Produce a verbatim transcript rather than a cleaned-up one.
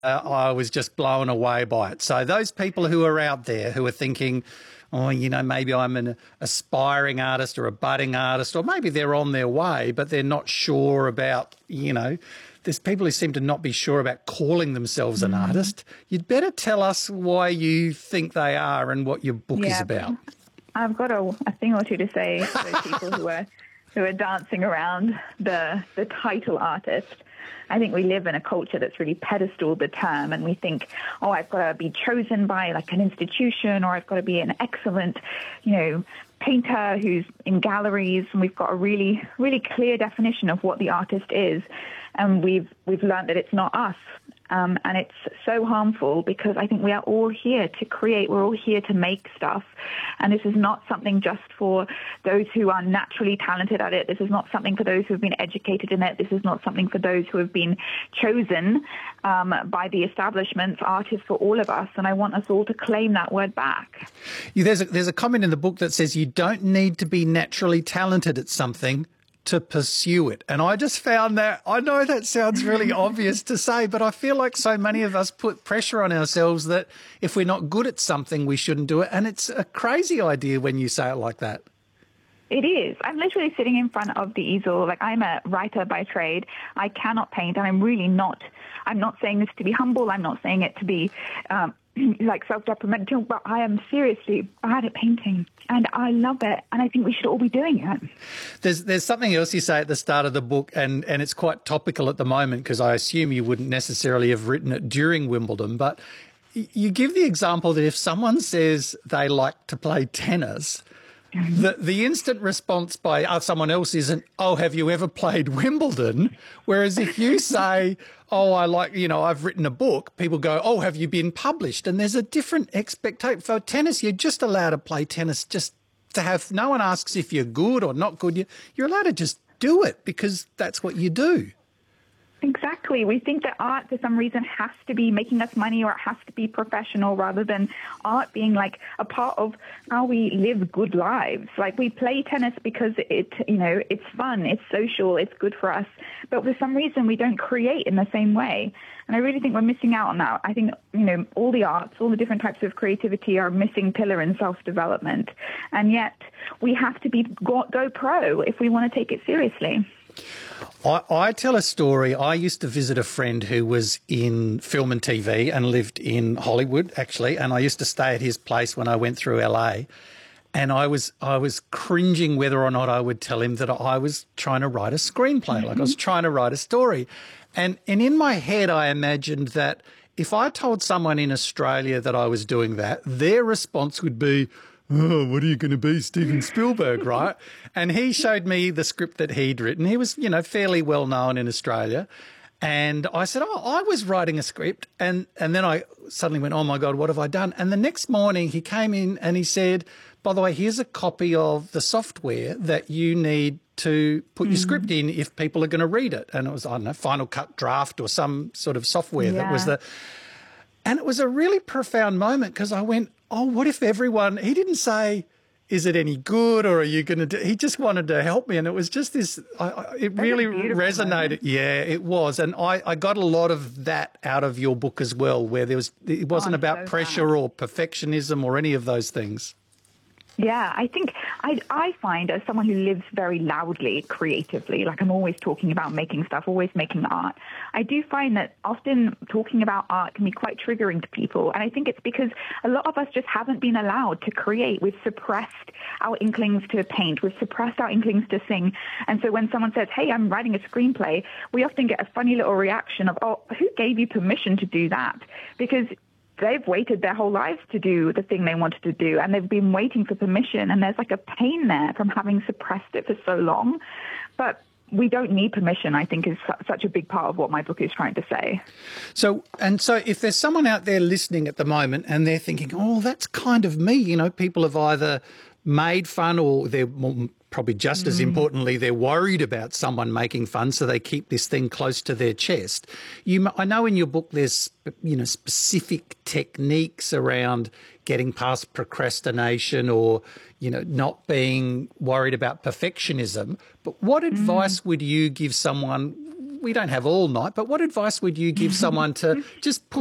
uh, I was just blown away by it. So those people who are out there who are thinking, oh, you know, maybe I'm an aspiring artist or a budding artist, or maybe they're on their way, but they're not sure about, you know, there's people who seem to not be sure about calling themselves an mm. artist. You'd better tell us why you think they are and what your book yeah, is about. I've got a, a thing or two to say to those people who are who are dancing around the the title artist. I think we live in a culture that's really pedestaled the term, and we think, oh, I've got to be chosen by like an institution, or I've got to be an excellent, you know, painter who's in galleries, and we've got a really, really clear definition of what the artist is, and we've we've learned that it's not us. Um, and it's so harmful because I think we are all here to create. We're all here to make stuff. And this is not something just for those who are naturally talented at it. This is not something for those who have been educated in it. This is not something for those who have been chosen um, by the establishments. Art is for all of us. And I want us all to claim that word back. Yeah, there's a, there's a comment in the book that says you don't need to be naturally talented at something to pursue it. And I just found that, I know that sounds really obvious to say, but I feel like so many of us put pressure on ourselves that if we're not good at something, we shouldn't do it. And it's a crazy idea when you say it like that. It is. I'm literally sitting in front of the easel. Like, I'm a writer by trade. I cannot paint, and I'm really not. I'm not saying this to be humble. I'm not saying it to be um, like self-deprecating, but I am seriously bad at painting, and I love it, and I think we should all be doing it. There's there's something else you say at the start of the book, and, and it's quite topical at the moment because I assume you wouldn't necessarily have written it during Wimbledon, but you give the example that if someone says they like to play tennis, The the instant response by uh, someone else isn't, oh, have you ever played Wimbledon? Whereas if you say, oh, I like, you know, I've written a book, people go, oh, have you been published? And there's a different expectation. For tennis, you're just allowed to play tennis just to have, no one asks if you're good or not good. You, you're allowed to just do it because that's what you do. Exactly. We think that art, for some reason, has to be making us money, or it has to be professional, rather than art being like a part of how we live good lives. Like, we play tennis because it, you know, it's fun, it's social, it's good for us. But for some reason, we don't create in the same way. And I really think we're missing out on that. I think, you know, all the arts, all the different types of creativity are a missing pillar in self-development. And yet we have to be go, go pro if we want to take it seriously. I, I tell a story. I used to visit a friend who was in film and T V and lived in Hollywood, actually, and I used to stay at his place when I went through L A. And I was I was cringing whether or not I would tell him that I was trying to write a screenplay, mm-hmm. like I was trying to write a story. And, and in my head, I imagined that if I told someone in Australia that I was doing that, their response would be, oh, what are you going to be, Steven Spielberg, right? And he showed me the script that he'd written. He was, you know, fairly well known in Australia. And I said, oh, I was writing a script. And, and then I suddenly went, oh, my God, what have I done? And the next morning he came in and he said, by the way, here's a copy of the software that you need to put your mm. script in if people are going to read it. And it was, I don't know, Final Cut Draft or some sort of software yeah. that was the... And it was a really profound moment because I went, oh, what if everyone... He didn't say, is it any good or are you going to do... He just wanted to help me. And it was just this... I, I, it That's really resonated. Moment. Yeah, it was. And I, I got a lot of that out of your book as well, where there was it wasn't oh, about so pressure glad. or perfectionism or any of those things. Yeah, I think I, I find as someone who lives very loudly, creatively, like I'm always talking about making stuff, always making art, I do find that often talking about art can be quite triggering to people. And I think it's because a lot of us just haven't been allowed to create. We've suppressed our inklings to paint. We've suppressed our inklings to sing. And so when someone says, hey, I'm writing a screenplay, we often get a funny little reaction of, oh, who gave you permission to do that? Because they've waited their whole lives to do the thing they wanted to do, and they've been waiting for permission, and there's like a pain there from having suppressed it for so long. But we don't need permission, I think, is su- such a big part of what my book is trying to say. So, and so if there's someone out there listening at the moment and they're thinking, oh, that's kind of me, you know, people have either made fun or they're more, probably just as importantly, they're worried about someone making fun, so they keep this thing close to their chest. You, I know in your book there's, you know, specific techniques around getting past procrastination or, you know, not being worried about perfectionism. But what advice mm. would you give someone we don't have all night, but what advice would you give someone to just push